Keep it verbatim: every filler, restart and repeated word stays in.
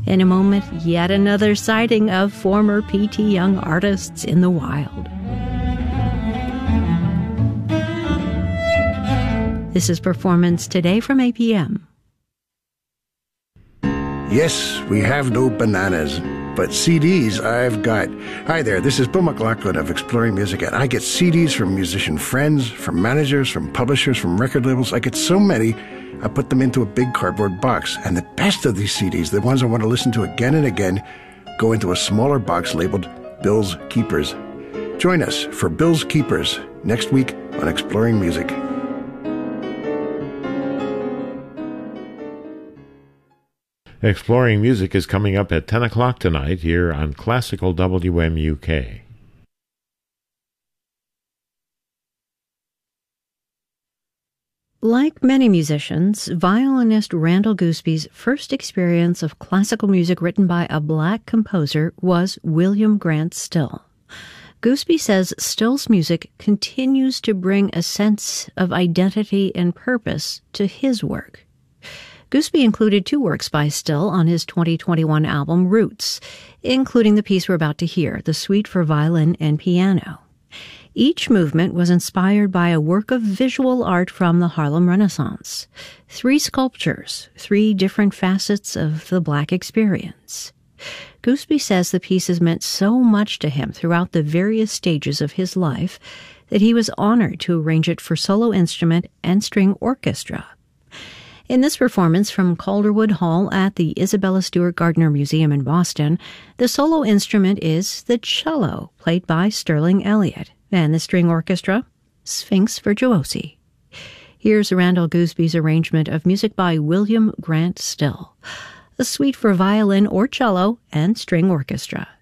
In a moment, yet another sighting of former P T Young artists in the wild. This is Performance Today from A P M. Yes, we have no bananas, but C Ds I've got. Hi there, this is Bill McLaughlin of Exploring Music, and I get C Ds from musician friends, from managers, from publishers, from record labels. I get so many, I put them into a big cardboard box. And the best of these C Ds, the ones I want to listen to again and again, go into a smaller box labeled Bill's Keepers. Join us for Bill's Keepers next week on Exploring Music. Exploring Music is coming up at ten o'clock tonight here on Classical W M U K. Like many musicians, violinist Randall Gooseby's first experience of classical music written by a black composer was William Grant Still. Gooseby says Still's music continues to bring a sense of identity and purpose to his work. Gooseby included two works by Still on his twenty twenty-one album Roots, including the piece we're about to hear, the Suite for Violin and Piano. Each movement was inspired by a work of visual art from the Harlem Renaissance. Three sculptures, three different facets of the Black experience. Gooseby says the pieces meant so much to him throughout the various stages of his life that he was honored to arrange it for solo instrument and string orchestra. In this performance from Calderwood Hall at the Isabella Stewart Gardner Museum in Boston, the solo instrument is the cello, played by Sterling Elliott, and the string orchestra, Sphinx Virtuosi. Here's Randall Gooseby's arrangement of music by William Grant Still, a suite for violin or cello and string orchestra.